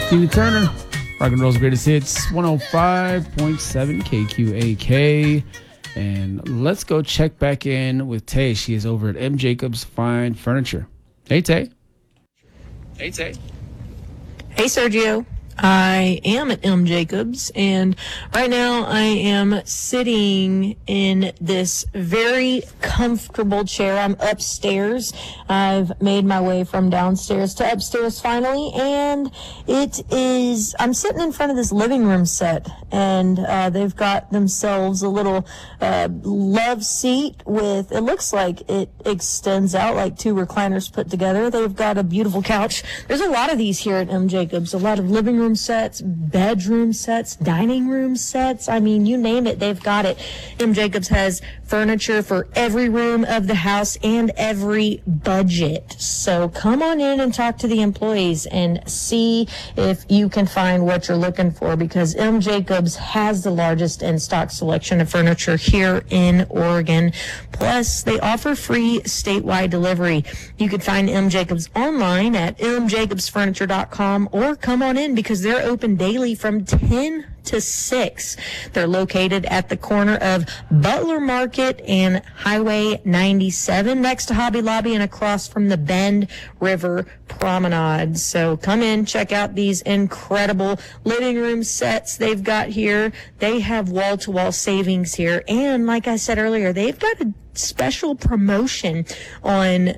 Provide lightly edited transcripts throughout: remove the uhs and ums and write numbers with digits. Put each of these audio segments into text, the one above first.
Tina Turner, Rock and Roll's Greatest Hits, 105.7 KQAK. And let's go check back in with Tay. She is over at M. Jacobs Fine Furniture. Hey, Tay. Hey, Sergio. I am at M. Jacobs, and right now I am sitting in this very comfortable chair. I'm upstairs. I've made my way from downstairs to upstairs finally, and I'm sitting in front of this living room set, and they've got themselves a little love seat with, it looks like it extends out like two recliners put together. They've got a beautiful couch. There's a lot of these here at M. Jacobs, a lot of living room sets, bedroom sets, dining room sets. I mean, you name it, they've got it. M. Jacobs has furniture for every room of the house and every budget. So come on in and talk to the employees and see if you can find what you're looking for, because M. Jacobs has the largest in-stock selection of furniture here in Oregon. Plus, they offer free statewide delivery. You can find M. Jacobs online at mjacobsfurniture.com or come on in because they're open daily from 10 to 6. They're located at the corner of Butler Market and Highway 97 next to Hobby Lobby and across from the Bend River Promenade. So come in, check out these incredible living room sets they've got here. They have wall-to-wall savings here. And like I said earlier, they've got a special promotion on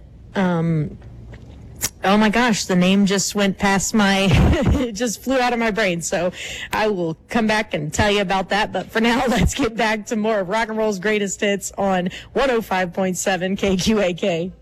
oh my gosh, the name just went past it just flew out of my brain. So I will come back and tell you about that. But for now, let's get back to more of Rock and Roll's Greatest Hits on 105.7 KQAK.